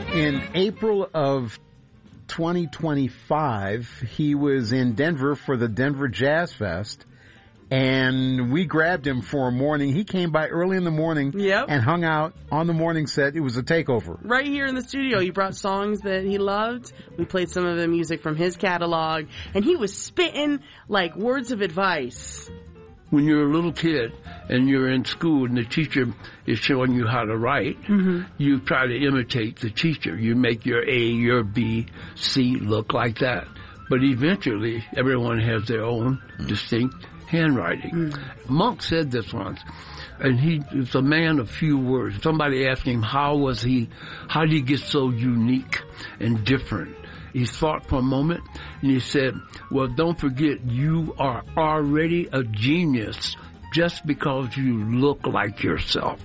In April of 2025, he was in Denver for the Denver Jazz Fest, and we grabbed him for a morning. He came by early in the morning and hung out on the morning set. It was a takeover. Right here in the studio. He brought songs that he loved. We played some of the music from his catalog, and he was spitting like words of advice. When you're a little kid and you're in school and the teacher is showing you how to write, you try to imitate the teacher. You make your A, your B, C look like that. But eventually, everyone has their own distinct handwriting. Monk said this once, and he was a man of few words. Somebody asked him, how did he get so unique and different? He thought for a moment, and he said, well, don't forget, you are already a genius just because you look like yourself.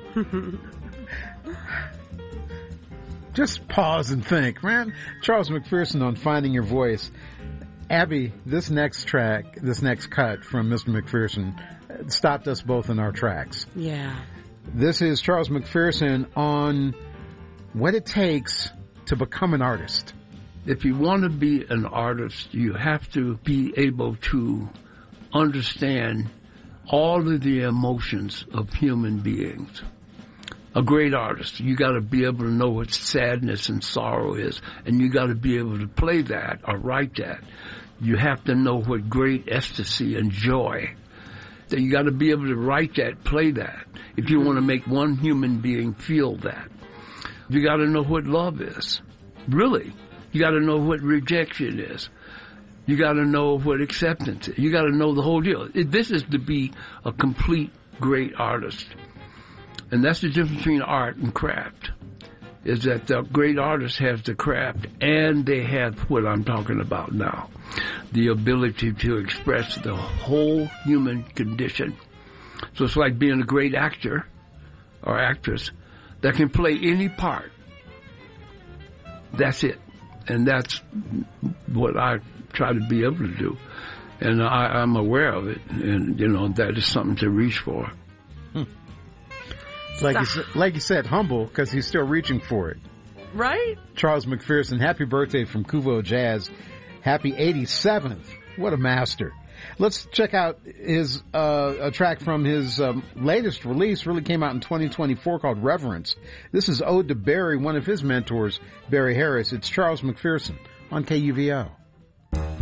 Just pause and think, man. Charles McPherson on Finding Your Voice. Abby, this next cut from Mr. McPherson stopped us both in our tracks. Yeah. This is Charles McPherson on what it takes to become an artist. If you want to be an artist, you have to be able to understand all of the emotions of human beings. A great artist, you got to be able to know what sadness and sorrow is, and you got to be able to play that or write that. You have to know what great ecstasy and joy. That you got to be able to write that, play that, if you want to make one human being feel that. You got to know what love is, really. You got to know what rejection is. You got to know what acceptance is. You got to know the whole deal. This is to be a complete great artist. And that's the difference between art and craft, is that the great artist has the craft and they have what I'm talking about now, the ability to express the whole human condition. So it's like being a great actor or actress that can play any part. That's it. And that's what I try to be able to do. And I'm aware of it. And, that is something to reach for. Like you said, humble, because he's still reaching for it. Right? Charles McPherson, happy birthday from Kuvo Jazz. Happy 87th. What a master. Let's check out his a track from his latest release, really came out in 2024, called Reverence. This is Ode to Barry, one of his mentors, Barry Harris. It's Charles McPherson on KUVO.